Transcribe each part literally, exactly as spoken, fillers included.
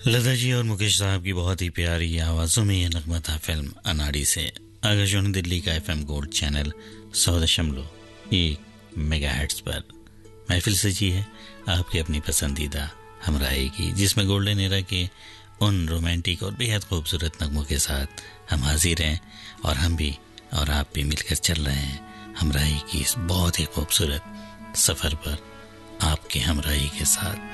लता जी और मुकेश साहब की बहुत ही प्यारी आवाज़ों में यह नगमा था फिल्म अनाड़ी से। आकाशवाणी दिल्ली का एफएम गोल्ड चैनल सौ दशमलव एक मेगाहर्ट्ज़ पर महफिल सजी है आपकी अपनी पसंदीदा हमराही की, जिसमें गोल्डन एरा के उन रोमांटिक और बेहद खूबसूरत नगमों के साथ हम हाजिर हैं और हम भी और आप भी मिलकर चल रहे हैं हमराही की इस बहुत ही खूबसूरत सफ़र पर आपके हमराही के साथ,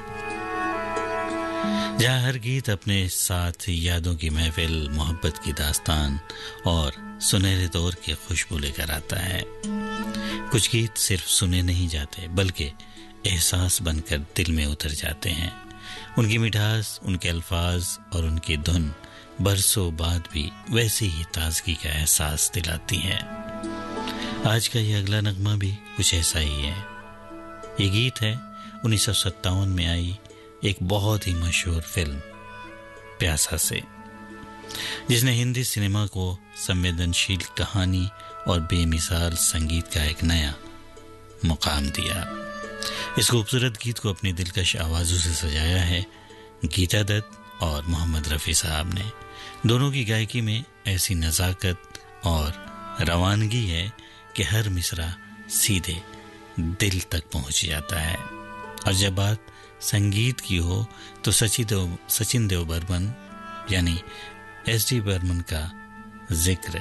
जहाँ हर गीत अपने साथ यादों की महफिल, मोहब्बत की दास्तान और सुनहरे दौर की खुशबू लेकर आता है। कुछ गीत सिर्फ सुने नहीं जाते बल्कि एहसास बनकर दिल में उतर जाते हैं। उनकी मिठास, उनके अल्फाज और उनकी धुन बरसों बाद भी वैसी ही ताजगी का एहसास दिलाती है। आज का ये अगला नगमा भी कुछ ऐसा ही है। ये गीत है उन्नीस सौ सत्तावन में आई एक बहुत ही मशहूर फिल्म प्यासा से, जिसने हिंदी सिनेमा को संवेदनशील कहानी और बेमिसाल संगीत का एक नया मुकाम दिया। इस खूबसूरत गीत को अपनी दिलकश आवाज़ों से सजाया है गीता दत्त और मोहम्मद रफ़ी साहब ने। दोनों की गायकी में ऐसी नज़ाकत और रवानगी है कि हर मिसरा सीधे दिल तक पहुंच जाता है। और जब बात संगीत की हो तो सचिन देव सचिन देव बर्मन यानी एस डी बर्मन का जिक्र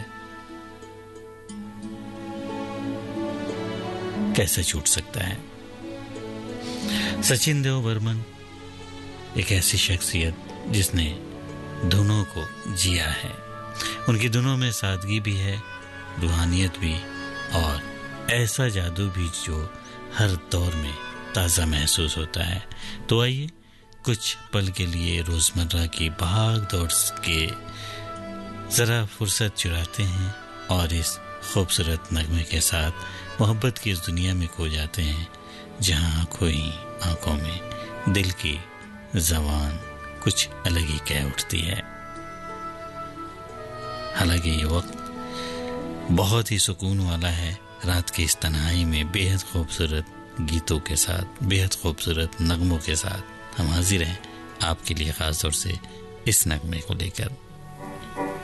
कैसे छूट सकता है। सचिन देव बर्मन एक ऐसी शख्सियत जिसने धुनों को जिया है। उनकी धुनों में सादगी भी है, रूहानियत भी और ऐसा जादू भी जो हर दौर में ताज़ा महसूस होता है। तो आइए कुछ पल के लिए रोज़मर्रा की भाग दौड़ के ज़रा फुर्सत चुराते हैं और इस खूबसूरत नगमे के साथ मोहब्बत की इस दुनिया में खो जाते हैं, जहाँ आँखों ही आँखों में दिल की ज़बान कुछ अलग ही कह उठती है। हालांकि ये वक्त बहुत ही सुकून वाला है। रात की इस तन्हाई में बेहद खूबसूरत गीतों के साथ, बेहद खूबसूरत नगमों के साथ हम हाजिर हैं आपके लिए, ख़ास तौर से इस नगमे को लेकर।